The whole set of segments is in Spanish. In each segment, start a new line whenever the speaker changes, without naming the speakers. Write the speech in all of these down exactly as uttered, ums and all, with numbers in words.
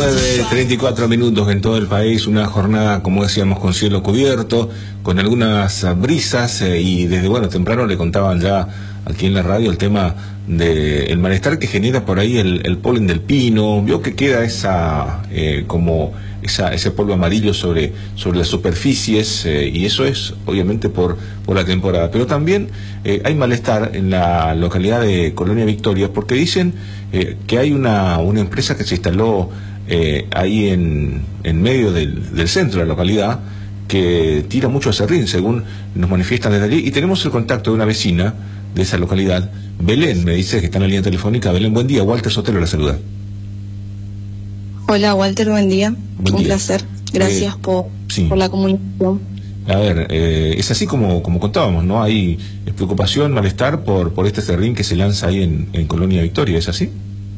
nueve treinta y cuatro minutos en todo el país, una jornada, como decíamos, con cielo cubierto, con algunas brisas eh, y desde, bueno, temprano le contaban ya aquí en la radio el tema del malestar que genera por ahí el, el polen del pino. Vio que queda esa, eh, como esa, ese polvo amarillo sobre, sobre las superficies eh, y eso es obviamente por, por la temporada. Pero también eh, hay malestar en la localidad de Colonia Victoria porque dicen eh, que hay una, una empresa que se instaló Eh, ahí en, en medio del, del centro de la localidad, que tira mucho aserrín, según nos manifiestan desde allí, y tenemos el contacto de una vecina de esa localidad, Belén, me dice que está en la línea telefónica. Belén, buen día. Walter Sotelo la saluda.
Hola Walter, buen día.
Buen
Un
día.
placer. Gracias eh, por, sí. por la comunicación.
A ver, eh, es así como, como contábamos, ¿no? Hay preocupación, malestar por, por este aserrín que se lanza ahí en, en Colonia Victoria, ¿es así?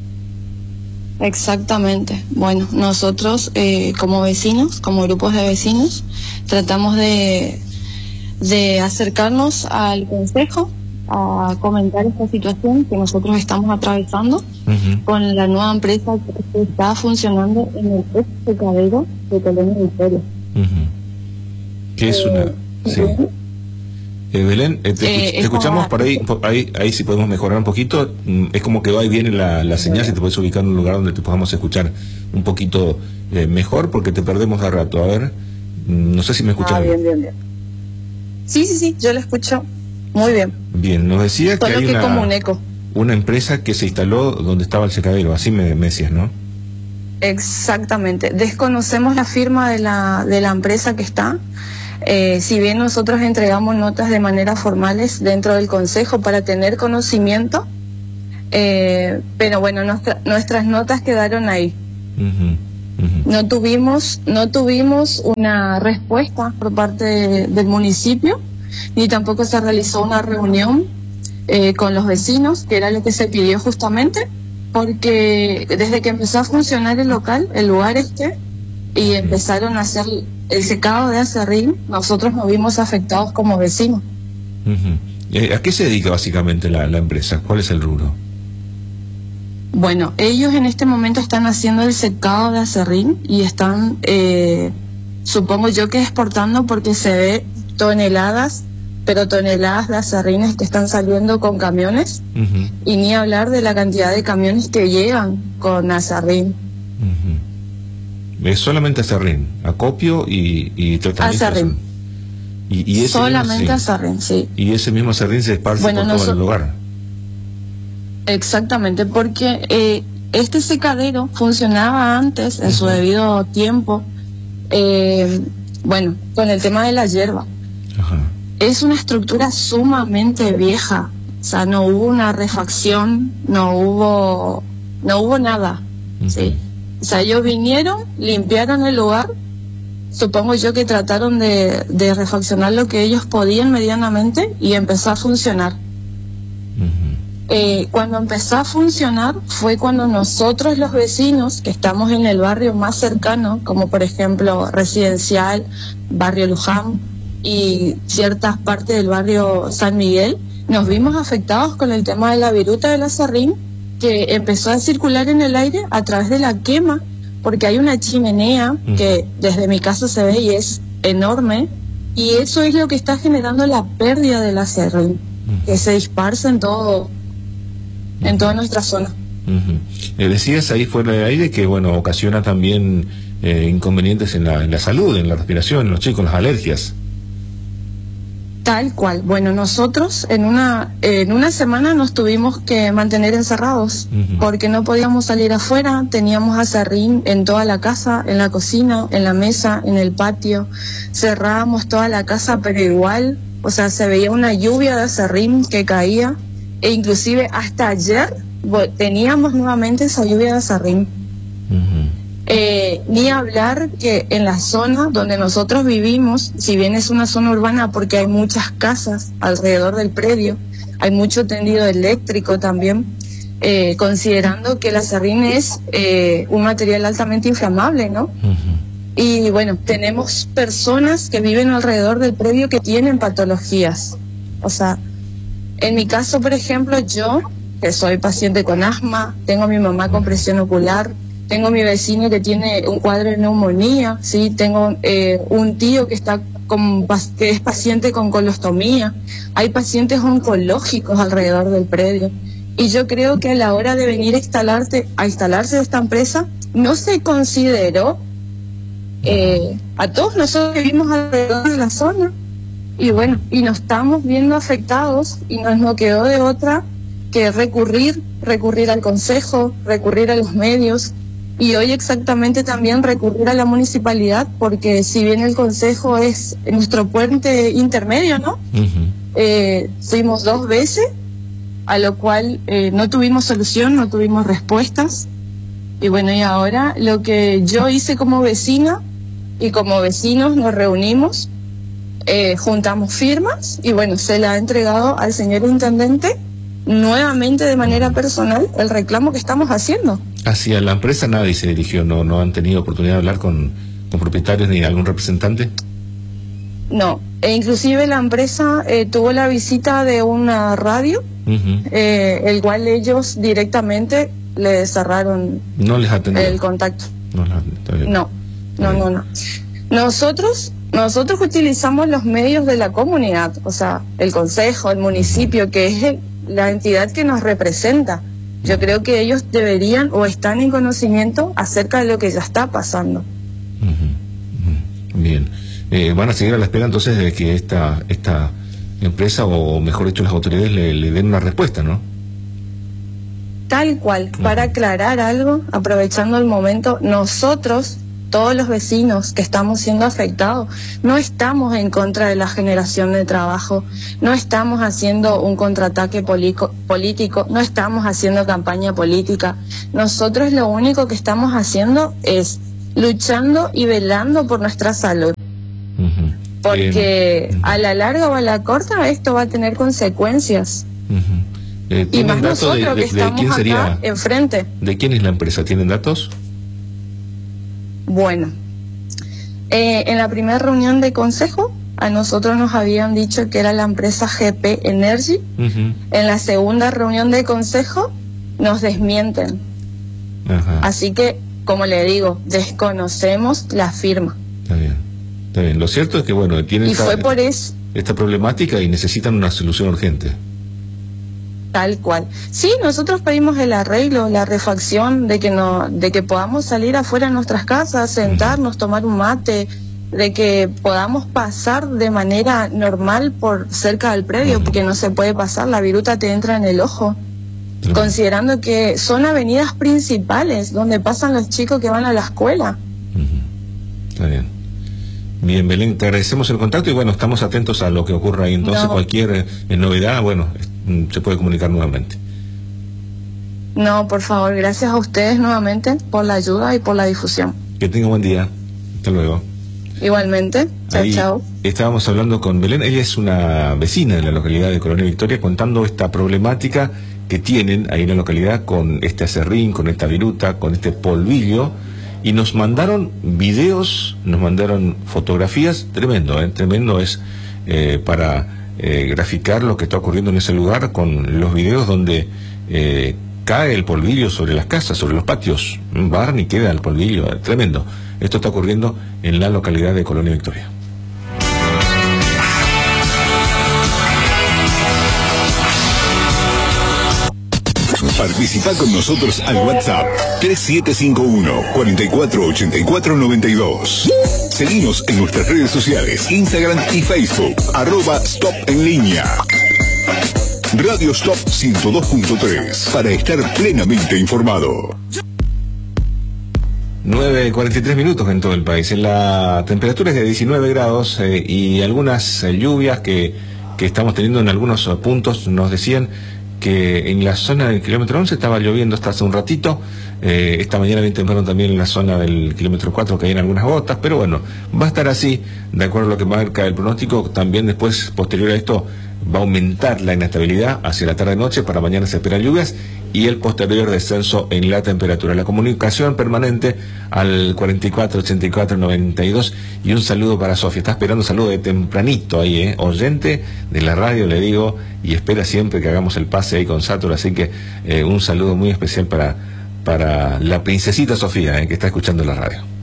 Exactamente. Bueno, nosotros eh, como vecinos, como grupos de vecinos, tratamos de, de acercarnos al consejo a comentar esta situación que nosotros estamos atravesando uh-huh. con la nueva empresa que está funcionando en el ex secadero de Colonia Victoria.
Uh-huh. ¿Qué es una? Eh, sí. Eh, Belén, eh, te, eh, te escuchamos por ahí, por ahí, ahí si podemos mejorar un poquito. Es como que va y viene la, la señal, si te puedes ubicar en un lugar donde te podamos escuchar un poquito eh, mejor, porque te perdemos de rato. A ver, no sé si me escuchas
ah, bien. bien, bien. Sí, sí, sí, yo lo escucho muy bien.
Bien, nos decía
Solo
que hay
que
una,
como un eco.
una empresa que se instaló donde estaba el secadero, así me, me decías, ¿no?
Exactamente. Desconocemos la firma de la, de la empresa que está. Eh, si bien nosotros entregamos notas de manera formales dentro del consejo para tener conocimiento, eh, pero bueno, nuestra, nuestras notas quedaron ahí. Uh-huh, uh-huh. No tuvimos, no tuvimos una respuesta por parte de, del municipio, ni tampoco se realizó una reunión eh, con los vecinos, que era lo que se pidió justamente, porque desde que empezó a funcionar el local, el lugar este, y empezaron a hacer el secado de aserrín, nosotros nos vimos afectados como vecinos.
Uh-huh. ¿A qué se dedica básicamente la, la empresa? ¿Cuál es el rubro?
Bueno, ellos en este momento están haciendo el secado de aserrín y están, eh, supongo yo que exportando, porque se ve toneladas, pero toneladas de aserrines que están saliendo con camiones, uh-huh. y ni hablar de la cantidad de camiones que llegan con aserrín.
Uh-huh. Es solamente aserrín, acopio y, y tratamiento.
Aserrín.
Y, y ese
solamente aserrín, sí.
Y ese mismo aserrín se esparce bueno, por todo no so- el lugar.
Exactamente, porque eh, este secadero funcionaba antes, en uh-huh. su debido tiempo, eh, bueno, con el tema de la hierba. Uh-huh. Es una estructura sumamente vieja, o sea, no hubo una refacción, no hubo, no hubo nada, uh-huh. ¿sí? O sea, ellos vinieron, limpiaron el lugar, supongo yo que trataron de, de refaccionar lo que ellos podían medianamente y empezó a funcionar. Uh-huh. Eh, cuando empezó a funcionar fue cuando nosotros los vecinos, que estamos en el barrio más cercano, como por ejemplo Residencial, Barrio Luján y ciertas partes del barrio San Miguel, nos vimos afectados con el tema de la viruta del aserrín, que empezó a circular en el aire a través de la quema, porque hay una chimenea uh-huh. que desde mi casa se ve y es enorme, y eso es lo que está generando la pérdida del aserrín, uh-huh. que se dispersa en todo, uh-huh. en toda nuestra zona.
Uh-huh. Eh, decías ahí fuera de aire que bueno, ocasiona también eh, inconvenientes en la, en la salud, en la respiración, en los chicos, las alergias.
Tal cual. Bueno, nosotros en una en una semana nos tuvimos que mantener encerrados, uh-huh. porque no podíamos salir afuera, teníamos aserrín en toda la casa, en la cocina, en la mesa, en el patio, cerrábamos toda la casa, pero igual, o sea, se veía una lluvia de aserrín que caía, e inclusive hasta ayer teníamos nuevamente esa lluvia de aserrín. Uh-huh. Eh, ni hablar que en la zona donde nosotros vivimos, si bien es una zona urbana porque hay muchas casas alrededor del predio, hay mucho tendido eléctrico también, eh, considerando que el aserrín es eh, un material altamente inflamable, ¿no? Uh-huh. Y bueno, tenemos personas que viven alrededor del predio que tienen patologías. O sea, en mi caso, por ejemplo, yo, que soy paciente con asma, tengo a mi mamá con presión ocular, tengo mi vecino que tiene un cuadro de neumonía, ¿sí? Tengo eh, un tío que está con, que es paciente con colostomía, hay pacientes oncológicos alrededor del predio. Y yo creo que a la hora de venir a instalarte, a instalarse esta empresa, no se consideró eh, a todos nosotros que vivimos alrededor de la zona. Y bueno, y nos estamos viendo afectados y nos no quedó de otra que recurrir, recurrir al consejo, recurrir a los medios y hoy exactamente también recurrir a la municipalidad, porque si bien el consejo es nuestro puente intermedio, ¿no? Uh-huh. Eh, fuimos dos veces, a lo cual eh, no tuvimos solución, no tuvimos respuestas. Y bueno, y ahora lo que yo hice como vecina y como vecinos nos reunimos, eh, juntamos firmas y bueno, se la ha entregado al señor intendente nuevamente de manera personal el reclamo que estamos haciendo.
Hacia la empresa nadie se dirigió, no, no han tenido oportunidad de hablar con, con propietarios ni algún representante.
No, e inclusive la empresa eh, tuvo la visita de una radio, uh-huh. eh, el cual ellos directamente le cerraron
no les atendieron
el contacto.
No, les
no, no, no, no. Nosotros, nosotros utilizamos los medios de la comunidad, o sea, el consejo, el municipio, uh-huh. que es el, la entidad que nos representa. Yo creo que ellos deberían o están en conocimiento acerca de lo que ya está pasando.
Uh-huh. Uh-huh. Bien. Eh, van a seguir a la espera entonces de que esta esta empresa, o mejor dicho las autoridades, le, le den una respuesta, ¿no?
Tal cual. Uh-huh. Para aclarar algo, aprovechando el momento, nosotros, todos los vecinos que estamos siendo afectados, no estamos en contra de la generación de trabajo, no estamos haciendo un contraataque político, político, no estamos haciendo campaña política. Nosotros lo único que estamos haciendo es luchando y velando por nuestra salud. Uh-huh. Porque uh-huh. a la larga o a la corta esto va a tener consecuencias.
Uh-huh. eh,
y más
datos
nosotros
de, de,
que estamos
de quién sería,
acá enfrente.
¿De quién es la empresa? ¿Tienen datos?
Bueno, eh, en la primera reunión de consejo a nosotros nos habían dicho que era la empresa G P Energy. Uh-huh. En la segunda reunión de consejo nos desmienten. Uh-huh. Así que, como le digo, desconocemos la firma.
Está bien, está bien. Lo cierto es que, bueno, tienen
y
esta,
fue por eso.
esta problemática y necesitan una solución urgente.
Tal cual. Sí, nosotros pedimos el arreglo, la refacción, de que no, de que podamos salir afuera de nuestras casas, sentarnos, tomar un mate, de que podamos pasar de manera normal por cerca del predio, uh-huh. porque no se puede pasar, la viruta te entra en el ojo. Uh-huh. Considerando que son avenidas principales donde pasan los chicos que van a la escuela.
Uh-huh. Está bien. Bien, Belén, te agradecemos el contacto y bueno, estamos atentos a lo que ocurra ahí. Entonces, no. cualquier eh, novedad, bueno, se puede comunicar nuevamente.
No, por favor, gracias a ustedes nuevamente por la ayuda y por la difusión.
Que tenga buen día. Hasta luego.
Igualmente. Chao,
ahí
chao.
Estábamos hablando con Belén. Ella es una vecina de la localidad de Colonia Victoria, contando esta problemática que tienen ahí en la localidad con este acerrín, con esta viruta, con este polvillo. Y nos mandaron videos, nos mandaron fotografías. Tremendo, ¿eh? Tremendo es eh, para eh, graficar lo que está ocurriendo en ese lugar, con los videos donde eh, cae el polvillo sobre las casas, sobre los patios. Un barney queda el polvillo. Eh, tremendo. Esto está ocurriendo en la localidad de Colonia Victoria.
Participa con nosotros al WhatsApp tres siete cinco uno, cuatro cuatro ocho cuatro nueve dos. Seguimos en nuestras redes sociales, Instagram y Facebook, arroba Stop en línea. Radio Stop ciento dos punto tres, para estar plenamente informado.
nueve cuarenta y tres minutos en todo el país. En la temperatura es de diecinueve grados eh, y algunas eh, lluvias que, que estamos teniendo en algunos uh, puntos. Nos decían que en la zona del kilómetro once estaba lloviendo hasta hace un ratito. Eh, esta mañana bien temprano también en la zona del kilómetro cuatro caían algunas gotas, pero bueno, va a estar así, de acuerdo a lo que marca el pronóstico. También después, posterior a esto, va a aumentar la inestabilidad hacia la tarde-noche. Para mañana se esperan lluvias y el posterior descenso en la temperatura. La comunicación permanente al cuarenta y cuatro ochenta y cuatro noventa y dos. Y un saludo para Sofía. Está esperando un saludo de tempranito ahí, ¿eh? Oyente de la radio, le digo, y espera siempre que hagamos el pase ahí con Satur. Así que eh, un saludo muy especial para, para la princesita Sofía, eh, que está escuchando la radio.